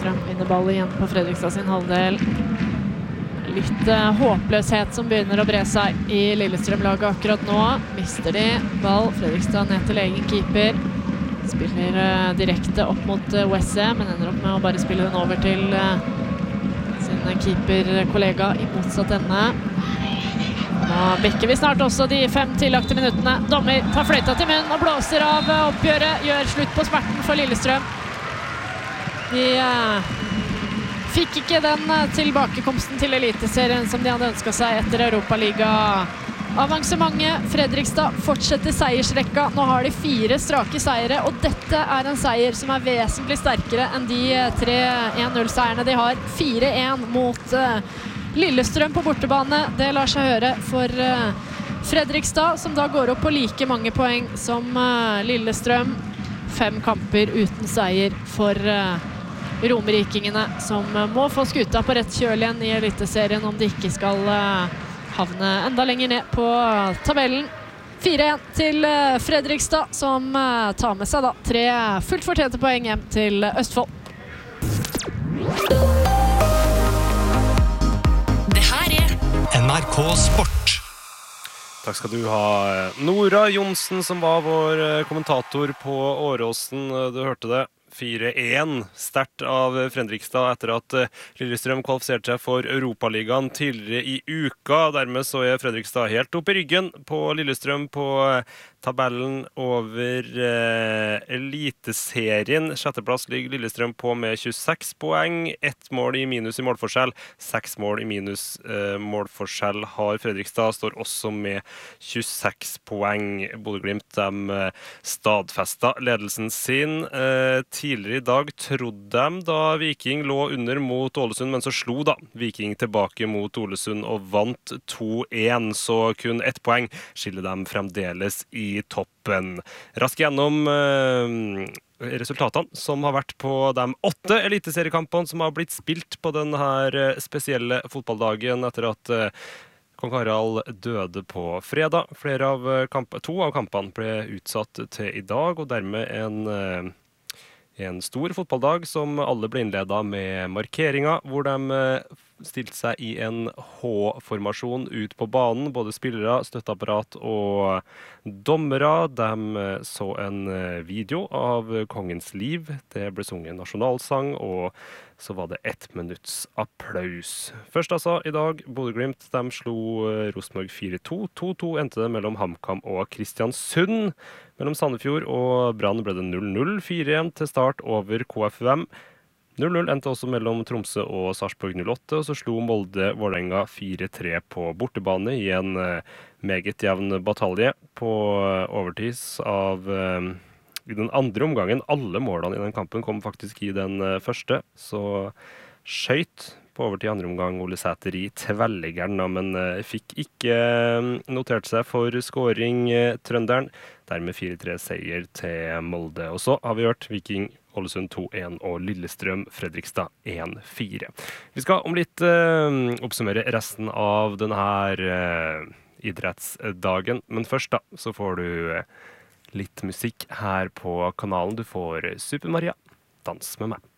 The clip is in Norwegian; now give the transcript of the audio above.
Lillestrøm vinner ball igjen på Fredrikstad sin halvdel. Litt håpløshet som begynner å bre seg i Lillestrøm-laget akkurat nå. Mister de ball, Fredrikstad ned til egen keeper. Spiller direkte opp mot Wesse, men ender opp med å bare spille den over til sin keeper-kollega i motsatt ende. Nå bikker vi snart også de 5 tillagte minuttene. Dommer tar fløyta til munnen og blåser av oppgjøret, gjør slutt på smerten for Lillestrøm. De fikk ikke den tilbakekomsten til Eliteserien som de hadde ønsket seg etter Europaliga-avansementet. Fredrikstad fortsetter seiersrekka. Nå har de 4 strake seire, og dette er en seier som er vesentlig sterkere enn de 3 1-0-seierne de har. 4-1 mot Lillestrøm på bortebane. Det lar seg høre for Fredrikstad, som da går opp på like mange poeng som Lillestrøm. 5 kamper uten seier for romerikingene, som må få skuta på rett kjøl igjen i Eliteserien om de ikke skal havne enda lenger ned på tabellen. 4-1 til Fredrikstad, som tar med seg da 3 fullt fortjente poeng hjem til Østfold. Det her er NRK Sport. Takk skal du ha, Nora Jonsen, som var vår kommentator på Åråsen. Du hørte det. 4-1 sterkt av Fredrikstad etter at Lillestrøm kvalifiserte seg for Europaligaen tidligere i uka. Dermed så er Fredrikstad helt opp i ryggen på Lillestrøm på tabellen over Eliteserien. Sjetteplass ligger Lillestrøm på med 26 poeng. 1 mål i minus i målforskjell. 6 mål i minus målforskjell har Fredrikstad. Står også med 26 poeng. Bodø/Glimt de stadfesta ledelsen sin. Tidligere i dag trodde de da Viking lå under mot Ålesund, men så slo da Viking tilbake mot Ålesund og vant 2-1, så kun 1 poeng skiller dem fremdeles i toppen. Rask gjennom resultatene som har vært på de 8 eliteseriekampene som har blitt spilt på denne spesielle fotballdagen etter at Kong Harald døde på fredag. 2 av kampene ble utsatt til i dag, og dermed en stor fotballdag som alle ble innledet med markeringer, hvor de stilte seg i en H-formasjon ut på banen, både spillere, støtteapparat og dommere. De så en video av kongens liv. Det ble sunget en nasjonalsang, og så var det 1 minutts applaus. Først altså i dag, Bodø/Glimt, de slo Rosenborg 4-2. 2-2 endte det mellom HamKam og Kristiansund. Mellom Sandefjord og Brann ble det 0-0, 4-1 til start over KFUM. 0-0 endte også mellom Tromsø og Sarpsborg 08, og så slo Molde Vålerenga 4-3 på bortebane i en meget jevn batalje på overtids av i den andre omgangen. Alle målene i den kampen kom faktisk i den første, så skjøt på overtid i andre omgang Ole Sæter i tvellegeren, men fikk ikke notert seg for scoring trønderen. Dermed 4-3 seier til Molde. Og så har vi hørt Viking Ålesund 2-1 og Lillestrøm Fredrikstad 1-4. Vi skal om litt oppsummere resten av denne idrettsdagen, men først da så får du litt musikk her på kanalen. Du får Super Maria, Dans med meg.